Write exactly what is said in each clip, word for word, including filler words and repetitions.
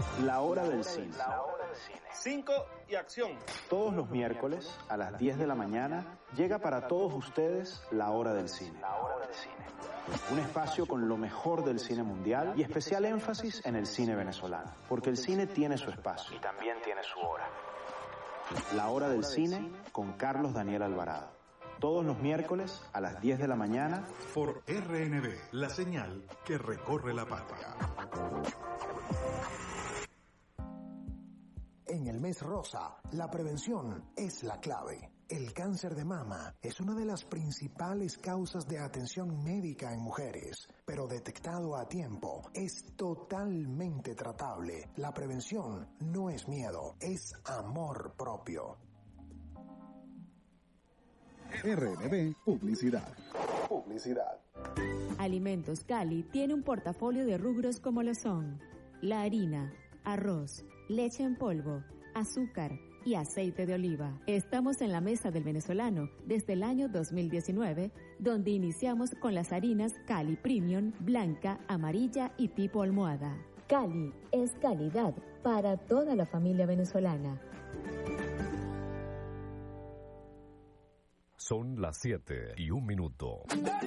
La hora del cine. Cinco y acción. Todos los miércoles a las diez de la mañana llega para todos ustedes La Hora del Cine. Un espacio con lo mejor del cine mundial y especial énfasis en el cine venezolano, porque el cine tiene su espacio y también tiene su hora. La Hora del Cine con Carlos Daniel Alvarado. Todos los miércoles a las diez de la mañana por R N B, la señal que recorre la patria. En el mes rosa, la prevención es la clave. El cáncer de mama es una de las principales causas de atención médica en mujeres, pero detectado a tiempo es totalmente tratable. La prevención no es miedo, es amor propio. R N B Publicidad. Publicidad. Alimentos Cali tiene un portafolio de rubros como lo son la harina, arroz, leche en polvo, azúcar y aceite de oliva. Estamos en la mesa del venezolano desde el año dos mil diecinueve, donde iniciamos con las harinas Cali Premium, blanca, amarilla y tipo almohada. Cali es calidad para toda la familia venezolana. Son las siete y un minuto.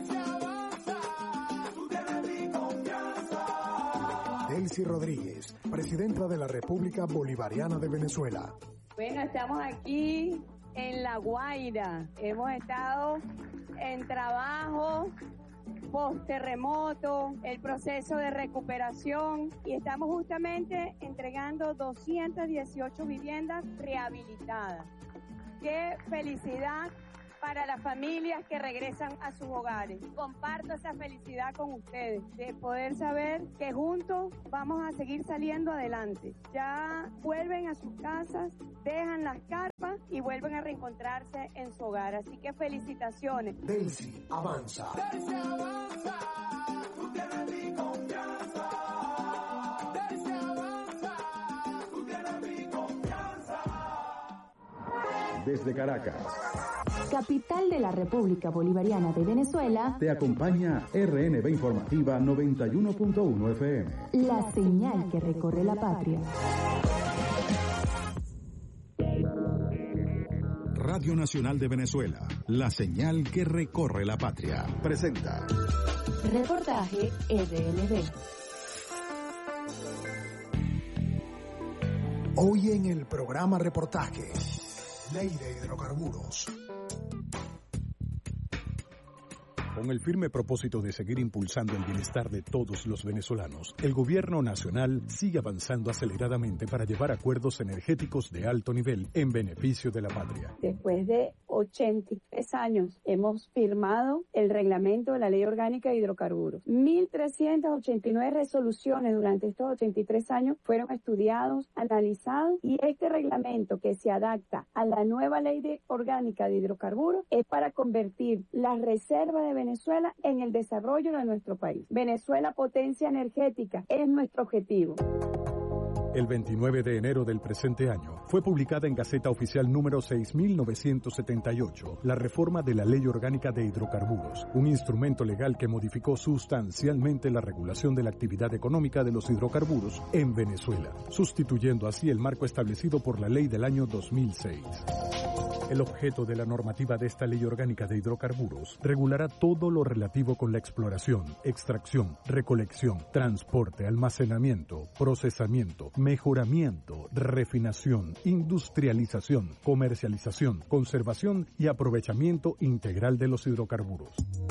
Delcy Rodríguez, presidenta de la República Bolivariana de Venezuela. Bueno, estamos aquí en La Guaira. Hemos estado en trabajo post-terremoto, el proceso de recuperación, y estamos justamente entregando doscientas dieciocho viviendas rehabilitadas. ¡Qué felicidad para las familias que regresan a sus hogares! Comparto esa felicidad con ustedes, de poder saber que juntos vamos a seguir saliendo adelante. Ya vuelven a sus casas, dejan las carpas y vuelven a reencontrarse en su hogar. Así que felicitaciones. Delcy avanza. Delcy avanza, tú tienes mi confianza. Delcy avanza, tú tienes mi confianza. Desde Caracas, capital de la República Bolivariana de Venezuela, te acompaña R N B Informativa noventa y uno punto uno F M. La señal que recorre la patria. Radio Nacional de Venezuela, la señal que recorre la patria. Presenta Reportaje R N B. Hoy en el programa Reportaje, Ley de Hidrocarburos. Con el firme propósito de seguir impulsando el bienestar de todos los venezolanos, el gobierno nacional sigue avanzando aceleradamente para llevar acuerdos energéticos de alto nivel en beneficio de la patria. Después de ochenta y tres años hemos firmado el reglamento de la Ley Orgánica de Hidrocarburos. mil trescientas ochenta y nueve resoluciones durante estos ochenta y tres años fueron estudiados, analizados, y este reglamento, que se adapta a la nueva Ley de Orgánica de Hidrocarburos, es para convertir las reservas de Venezuela en el desarrollo de nuestro país. Venezuela, potencia energética, es nuestro objetivo. El veintinueve de enero del presente año fue publicada en Gaceta Oficial número seis mil novecientos setenta y ocho la reforma de la Ley Orgánica de Hidrocarburos, un instrumento legal que modificó sustancialmente la regulación de la actividad económica de los hidrocarburos en Venezuela, sustituyendo así el marco establecido por la ley del año dos mil seis. El objeto de la normativa de esta Ley Orgánica de Hidrocarburos regulará todo lo relativo con la exploración, extracción, recolección, transporte, almacenamiento, procesamiento, mejoramiento, refinación, industrialización, comercialización, conservación y aprovechamiento integral de los hidrocarburos.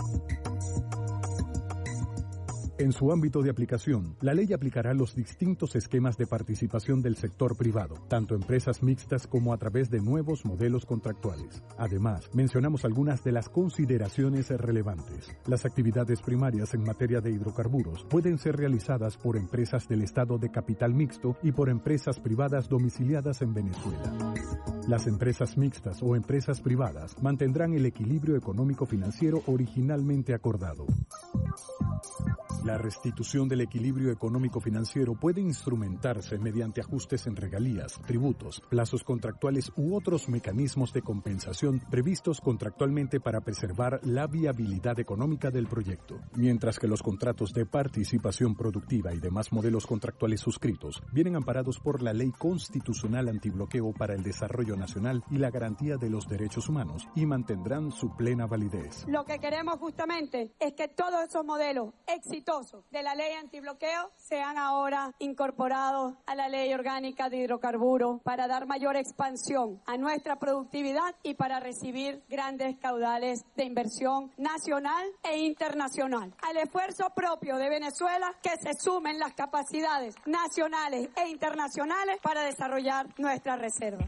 En su ámbito de aplicación, la ley aplicará los distintos esquemas de participación del sector privado, tanto empresas mixtas como a través de nuevos modelos contractuales. Además, mencionamos algunas de las consideraciones relevantes. Las actividades primarias en materia de hidrocarburos pueden ser realizadas por empresas del Estado de capital mixto y por empresas privadas domiciliadas en Venezuela. Las empresas mixtas o empresas privadas mantendrán el equilibrio económico-financiero originalmente acordado. La restitución del equilibrio económico-financiero puede instrumentarse mediante ajustes en regalías, tributos, plazos contractuales u otros mecanismos de compensación previstos contractualmente para preservar la viabilidad económica del proyecto, mientras que los contratos de participación productiva y demás modelos contractuales suscritos vienen amparados por la Ley Constitucional Antibloqueo para el Desarrollo Nacional y la Garantía de los Derechos Humanos y mantendrán su plena validez. Lo que queremos justamente es que todos esos modelos exitosos de la ley antibloqueo sean ahora incorporados a la ley orgánica de hidrocarburos para dar mayor expansión a nuestra productividad y para recibir grandes caudales de inversión nacional e internacional. Al esfuerzo propio de Venezuela, que se sumen las capacidades nacionales e internacionales para desarrollar nuestras reservas.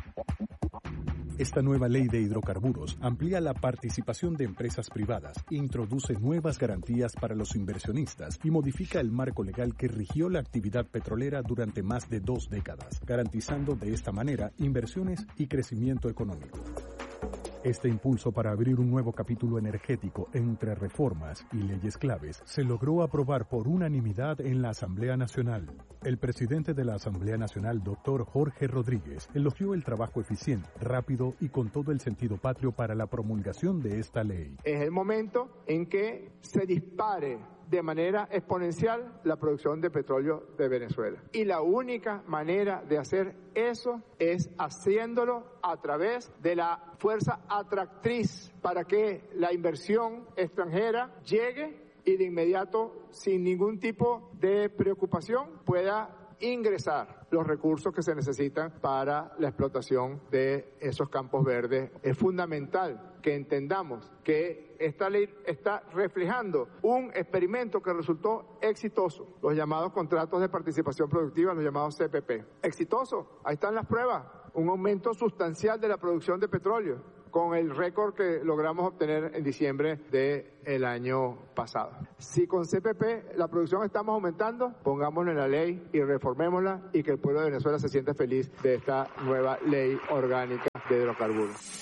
Esta nueva ley de hidrocarburos amplía la participación de empresas privadas, introduce nuevas garantías para los inversionistas y modifica el marco legal que rigió la actividad petrolera durante más de dos décadas, garantizando de esta manera inversiones y crecimiento económico. Este impulso para abrir un nuevo capítulo energético entre reformas y leyes claves se logró aprobar por unanimidad en la Asamblea Nacional. El presidente de la Asamblea Nacional, doctor Jorge Rodríguez, elogió el trabajo eficiente, rápido y con todo el sentido patrio para la promulgación de esta ley. Es el momento en que se dispare de manera exponencial la producción de petróleo de Venezuela. Y la única manera de hacer eso es haciéndolo a través de la fuerza atractriz para que la inversión extranjera llegue y de inmediato, sin ningún tipo de preocupación, pueda ingresar los recursos que se necesitan para la explotación de esos campos verdes. Es fundamental que entendamos que esta ley está reflejando un experimento que resultó exitoso, los llamados contratos de participación productiva, los llamados C P P. Exitoso, ahí están las pruebas, un aumento sustancial de la producción de petróleo, con el récord que logramos obtener en diciembre del año pasado. Si con C P P la producción estamos aumentando, pongámoslo en la ley y reformémosla y que el pueblo de Venezuela se sienta feliz de esta nueva ley orgánica de hidrocarburos.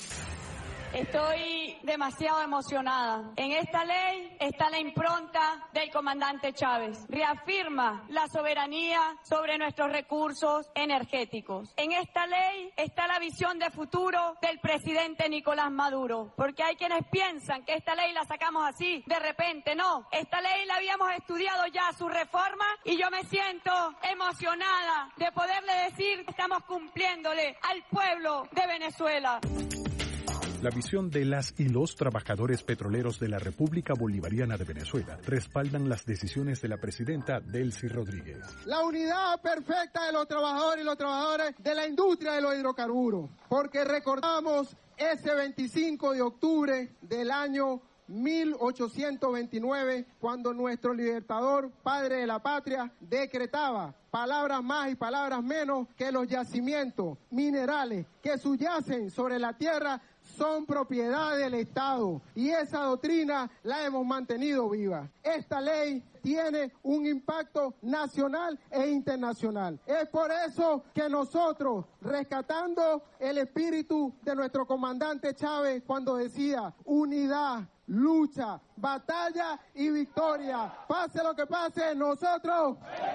Estoy demasiado emocionada. En esta ley está la impronta del comandante Chávez. Reafirma la soberanía sobre nuestros recursos energéticos. En esta ley está la visión de futuro del presidente Nicolás Maduro. Porque hay quienes piensan que esta ley la sacamos así, de repente. No, esta ley la habíamos estudiado ya, su reforma, y yo me siento emocionada de poderle decir que estamos cumpliéndole al pueblo de Venezuela. La visión de las y los trabajadores petroleros de la República Bolivariana de Venezuela respaldan las decisiones de la presidenta Delcy Rodríguez. La unidad perfecta de los trabajadores y los trabajadores de la industria de los hidrocarburos, porque recordamos ese veinticinco de octubre del año mil ochocientos veintinueve, cuando nuestro libertador, padre de la patria, decretaba palabras más y palabras menos que los yacimientos minerales que subyacen sobre la tierra son propiedad del Estado, y esa doctrina la hemos mantenido viva. Esta ley tiene un impacto nacional e internacional. Es por eso que nosotros, rescatando el espíritu de nuestro comandante Chávez cuando decía unidad, lucha, batalla y victoria, pase lo que pase, nosotros...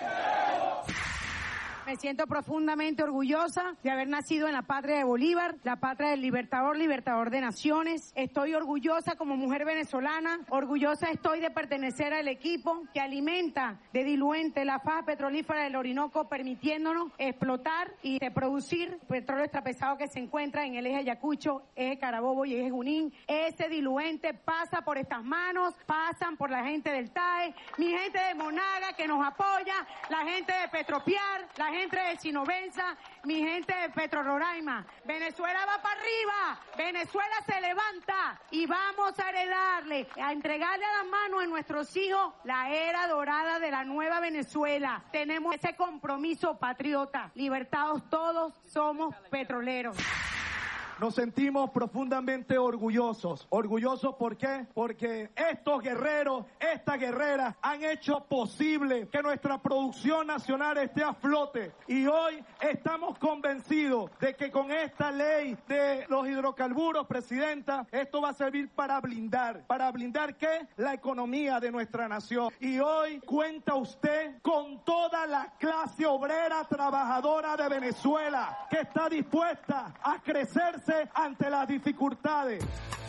Me siento profundamente orgullosa de haber nacido en la patria de Bolívar, la patria del libertador, libertador de naciones. Estoy orgullosa como mujer venezolana, orgullosa estoy de pertenecer al equipo que alimenta de diluente la faja petrolífera del Orinoco, permitiéndonos explotar y de producir petróleo extrapesado que se encuentra en el eje Ayacucho, eje Carabobo y eje Junín. Ese diluente pasa por estas manos, pasan por la gente del T A E, mi gente de Monaga que nos apoya, la gente de Petropiar, la gente de Sinovenza, mi gente de Petro Roraima. Venezuela va para arriba, Venezuela se levanta y vamos a heredarle, a entregarle a las manos de nuestros hijos la era dorada de la nueva Venezuela. Tenemos ese compromiso patriota, libertados todos somos petroleros. nos sentimos profundamente orgullosos. ¿Orgullosos por qué? Porque estos guerreros, estas guerreras han hecho posible que nuestra producción nacional esté a flote. Y hoy estamos convencidos de que con esta ley de los hidrocarburos, Presidenta, esto va a servir para blindar. ¿Para blindar qué? La economía de nuestra nación. Y hoy cuenta usted con toda la clase obrera trabajadora de Venezuela que está dispuesta a crecerse ante las dificultades.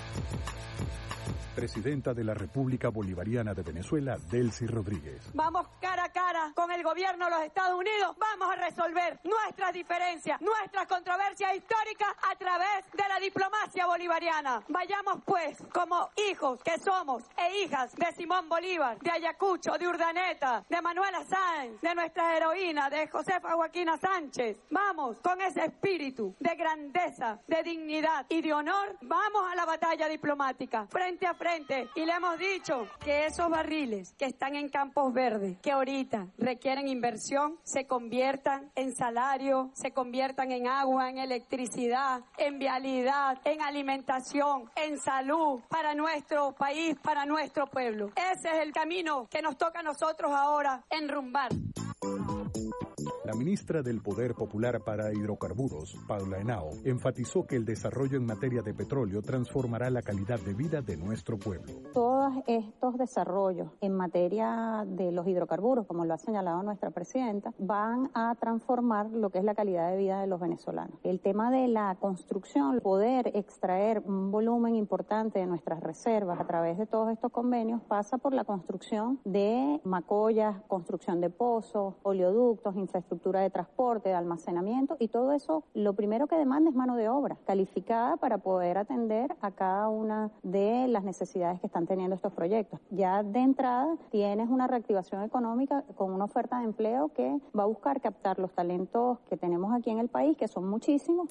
Presidenta de la República Bolivariana de Venezuela, Delcy Rodríguez. Vamos cara a cara con el gobierno de los Estados Unidos, vamos a resolver nuestras diferencias, nuestras controversias históricas a través de la diplomacia bolivariana. Vayamos pues, como hijos que somos e hijas de Simón Bolívar, de Ayacucho, de Urdaneta, de Manuela Sáenz, de nuestra heroína, de Josefa Joaquina Sánchez. Vamos con ese espíritu de grandeza, de dignidad y de honor, vamos a la batalla diplomática, frente a frente. Y le hemos dicho que esos barriles que están en Campos Verdes, que ahorita requieren inversión, se conviertan en salario, se conviertan en agua, en electricidad, en vialidad, en alimentación, en salud para nuestro país, para nuestro pueblo. Ese es el camino que nos toca a nosotros ahora enrumbar. La ministra del Poder Popular para Hidrocarburos, Paula Henao, enfatizó que el desarrollo en materia de petróleo transformará la calidad de vida de nuestro pueblo. Todos estos desarrollos en materia de los hidrocarburos, como lo ha señalado nuestra presidenta, van a transformar lo que es la calidad de vida de los venezolanos. El tema de la construcción, poder extraer un volumen importante de nuestras reservas a través de todos estos convenios, pasa por la construcción de macollas, construcción de pozos, oleoductos, infraestructura de transporte, de almacenamiento, y todo eso lo primero que demanda es mano de obra calificada para poder atender a cada una de las necesidades que están teniendo estos proyectos. Ya de entrada tienes una reactivación económica con una oferta de empleo que va a buscar captar los talentos que tenemos aquí en el país, que son muchísimos.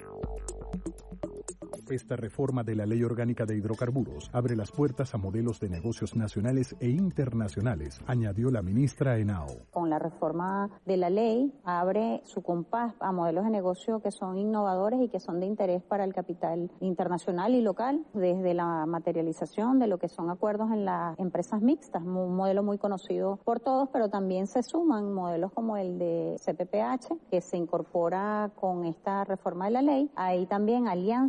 Esta reforma de la Ley Orgánica de Hidrocarburos abre las puertas a modelos de negocios nacionales e internacionales, añadió la ministra Henao. Con la reforma de la ley abre su compás a modelos de negocio que son innovadores y que son de interés para el capital internacional y local, desde la materialización de lo que son acuerdos en las empresas mixtas, un modelo muy conocido por todos, pero también se suman modelos como el de C P P H, que se incorpora con esta reforma de la ley. Hay también alianzas